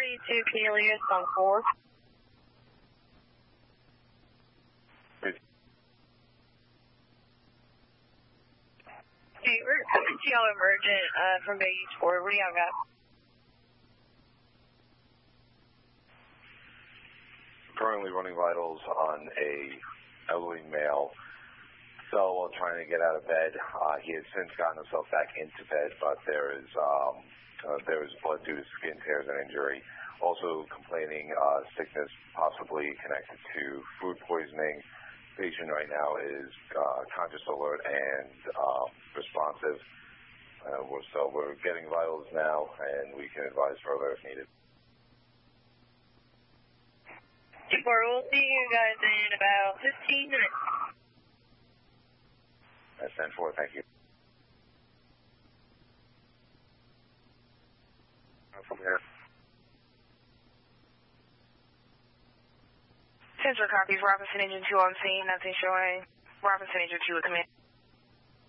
32 Cornelius on 4. Hey, we're coming to y'all emergent from Baggage 4. What do y'all got? Currently running vitals on a elderly male. So while trying to get out of bed, he has since gotten himself back into bed, but there is blood due to skin tears and injury. Also complaining sickness possibly connected to food poisoning. Patient right now is conscious, alert, and responsive. So we're getting vitals now, and we can advise further if needed. We'll see you guys in about 15 minutes. That's 10-4, thank you. From here. Central copies, Robinson Engine 2 on scene, nothing showing. Robinson Engine 2 at command.